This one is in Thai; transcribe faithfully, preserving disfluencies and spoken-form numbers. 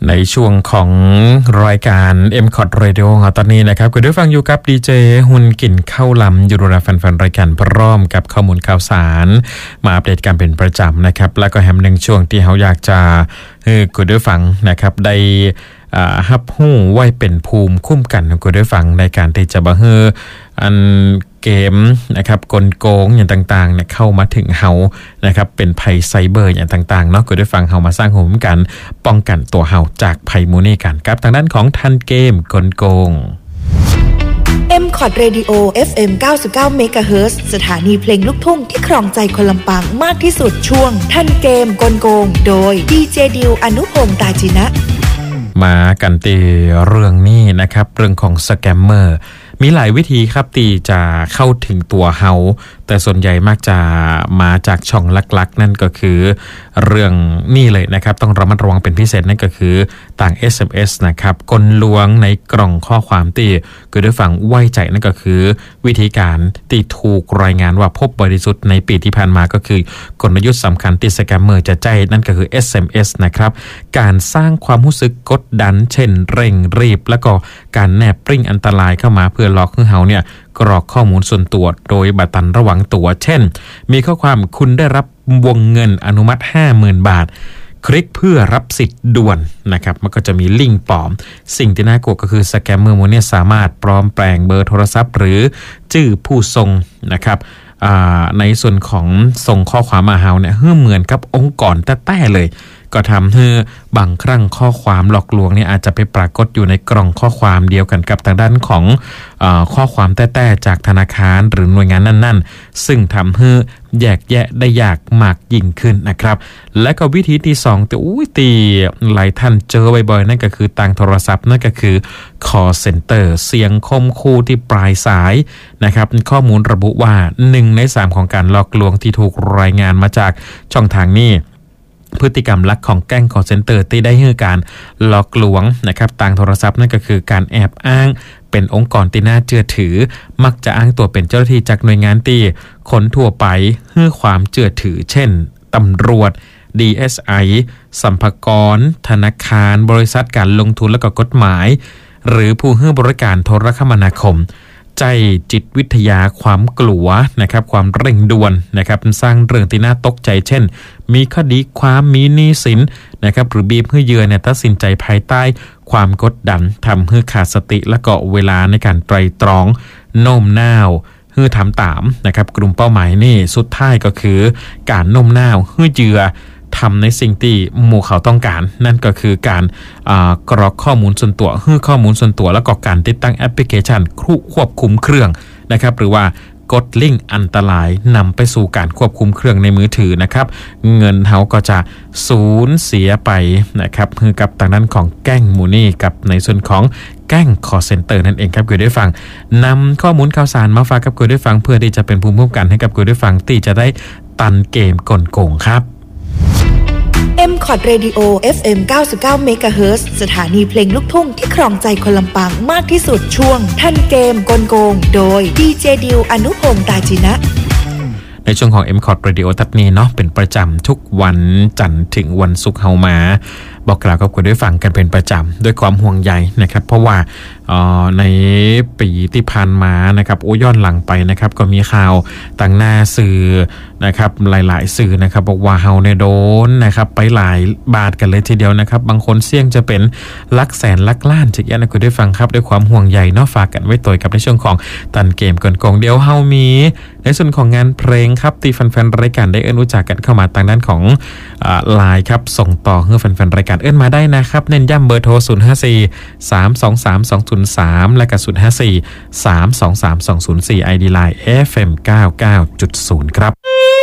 ในช่วงของรายการ เอ็ม คอท Radio ของตอนนี้นะครับคุณผู้ฟังอยู่กับดีเจหุ่นกิ่นเข้าลำอยู่ระดับแฟนๆรายการพร้อมกับข้อมูลข่าวสารมาอัปเดตกันเป็นประจำนะครับแล้วก็แฮมหนึ่งช่วงที่เขาอยากจะให้คุณผู้ฟังนะครับได้ฮับหู้ไว้เป็นภูมิคุ้มกันของคุณผู้ฟังในการที่จะบ่เฮออันเกมนะครับกลโกงอย่างต่างๆเนี่ยเข้ามาถึงเฮานะครับเป็นภัยไซเบอร์อย่างต่างๆเนาะคุณผู้ฟังเฮามาสร้างภูมิคุ้มกันป้องกันตัวเฮาจากภัยมูนี่กันครับทางด้านของทันเกมกลโกงเอ็ม คอท Radio เอฟ เอ็ม เก้าสิบเก้า เมกะเฮิรตซ์ สถานีเพลงลูกทุ่งที่ครองใจคนลำปางมากที่สุดช่วงทันเกมกลโกงโดยดีเจดิวอนุพงษ์ตาจินะมากันตีเรื่องนี้นะครับเรื่องของสแกมเมอร์มีหลายวิธีครับที่จะเข้าถึงตัวเฮาแต่ส่วนใหญ่มักจะมาจากช่องลักๆนั่นก็คือเรื่องนี่เลยนะครับต้องระมัดระวังเป็นพิเศษนั่นก็คือต่าง เอส เอ็ม เอส นะครับกลลวงในกล่องข้อความที่คือด้วยฝั่งไว้ใจนั่นก็คือวิธีการที่ถูกรายงานว่าพบบริสุทธิ์ในปีที่ผ่านมาก็คือกลยุทธ์สำคัญที่สแกมเมอร์จะใจนั่นก็คือ เอส เอ็ม เอส นะครับการสร้างความรู้สึกกดดันเช่นเร่งรีบแล้วก็การแนบปริ้งอันตรายเข้ามาเพื่อหลอกให้เฮาเนี่ยกรอกข้อมูลส่วนตัวโดยบัตรตันระหว่างตัวเช่นมีข้อความคุณได้รับวงเงินอนุมัติ ห้าหมื่น บาทคลิกเพื่อรับสิทธิ์ด่วนนะครับมันก็จะมีลิงก์ปลอมสิ่งที่น่ากลัวก็คือสแกมเมอร์พวกนี้สามารถปลอมแปลงเบอร์โทรศัพท์หรือชื่อผู้ส่งนะครับในส่วนของส่งข้อความมาเฮาเนี่ยเหมือนกับองค์กรแต้ๆเลยก็ทำให้บางครั้งข้อความหลอกลวงเนี่ยอาจจะไปปรากฏอยู่ในกล่องข้อความเดียวกันกับทางด้านของเอ่อข้อความแต้ๆจากธนาคารหรือหน่วยงานนั่นๆซึ่งทำให้แยกแยะได้ยากมากยิ่งขึ้นนะครับและก็วิธีที่สองแต่อุ้ยตีหลายท่านเจอบ่อยๆนั่นก็คือต่างโทรศัพท์นั่นก็คือ call center เสียงคมคูที่ปลายสายนะครับข้อมูลระบุว่าหนึ่งในสามของการหลอกลวงที่ถูกรายงานมาจากช่องทางนี้พฤติกรรมลักของแก๊ง call center ที่ได้ให้การหลอกลวงนะครับต่างโทรศัพท์นั่นก็คือการแอบอ้างเป็นองค์กรที่น่าเชื่อถือมักจะอ้างตัวเป็นเจ้าหน้าที่จากหน่วยงานที่คนทั่วไปให้ความเชื่อถือเช่นตำรวจ ดี เอส ไอ สัมภากรธนาคารบริษัทการลงทุนและก็กฎหมายหรือผู้ให้บริการโทรคมนาคมใจจิตวิทยาความกลัวนะครับความเร่งด่วนนะครับสร้างเรื่องที่น่าตกใจเช่นมีคดีความมีหนี้สินนะครับหรือบีบให้เหยื่อเนี่ยตัดสินใจภายใต้ความกดดันทำให้ขาดสติและก็เวลาในการไตร่ตรองโน้มน้าวให้ทำตามนะครับกลุ่มเป้าหมายนี่สุดท้ายก็คือการโน้มน้าวให้เหยื่อทำในสิ่งที่หมู่เขาต้องการนั่นก็คือการกรอกข้อมูลส่วนตัวให้ข้อมูลส่วนตัวแล้วก็การติดตั้งแอปพลิเคชันควบคุมเครื่องนะครับหรือว่ากดลิงก์อันตรายนำไปสู่การควบคุมเครื่องในมือถือนะครับเงินเฮาก็จะสูญเสียไปนะครับคือกับทางด้านของแก๊งมูนี่กับในส่วนของแก๊ง call center นั่นเองครับคุณได้ฟังนำข้อมูลข่าวสารมาฝากกับคุณได้ฟังเพื่อที่จะเป็นภูมิคุ้มกันให้กับคุณได้ฟังที่จะได้ตันเกมกลโกงครับเอ็ม คอท Radio เอฟ เอ็ม เก้าสิบเก้า เมกะเฮิรตซ์ สถานีเพลงลูกทุ่งที่ครองใจคนลำปางมากที่สุดช่วงทันเกมกลโกงโดยดีเจดิวอนุพงษ์ตาจินะในช่วงของ เอ็ม คอท Radio ทัดนี้เนาะเป็นประจำทุกวันจันทร์ถึงวันศุกร์เฮามาบอกกล่าวกับคุณได้ฟังกันเป็นประจำด้วยความห่วงใยนะครับเพราะว่าในปีที่ผ่านมานะครับโอ้ย้อนหลังไปนะครับก็มีข่าวต่างหน้าสื่อนะครับหลายๆสื่อนะครับบอกว่าเฮาเนี่ยโดนนะครับไปหลายบาทกันเลยทีเดียวนะครับบางคนเสี่ยงจะเป็นลักแสนลักล้านจากอย่างนั้นคุณได้ฟังครับด้วยความห่วงใยเนาะฝากกันไว้ตัวกับในช่วงของตันเกมกลโกงเดี๋ยวเฮามีในส่วนของงานเพลงครับที่แฟนๆรายการได้เอิ้นรู้จักกันเข้ามาทางด้านของไลน์ครับส่งต่อให้แฟนๆรายการเอิ้นมาได้นะครับเน้นย้ำเบอร์โทรศูนย์ ห้า สี่ สาม สอง สาม สอง ศูนย์ สามและก็ศูนย์ ห้า สี่ สาม สอง สาม สอง ศูนย์ สี่ ไอ ดี ไลน์ เอฟ เอ็ม เก้าสิบเก้าจุดศูนย์ ครับ